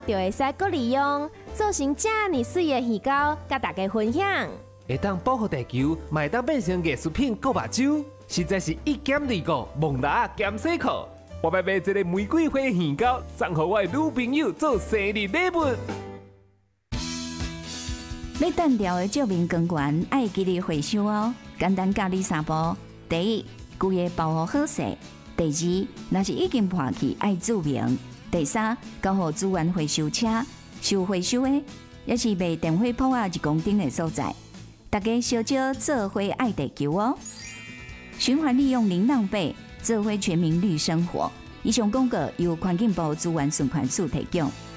就会使搁利用，做成遮尔水的鱼膏，甲大家分享。 会当保护地球，嘛会当变成艺术品搁目睭，实在是一减二个，蒙拉减洗裤。我要买一个玫瑰花鱼膏，送给我的女朋友做生日礼物。 要单调的照明光源，爱记得回收哦。简单教你三步：第一，规个包好好势；第二，若是已经破去，爱注明；第三，交互资源回收车，收回收的，也是卖电火铺1公斤的所在。大家小少做伙爱地球哦！循环利用零浪费，做伙全民绿生活。以上广告由环境部资源循环署提供。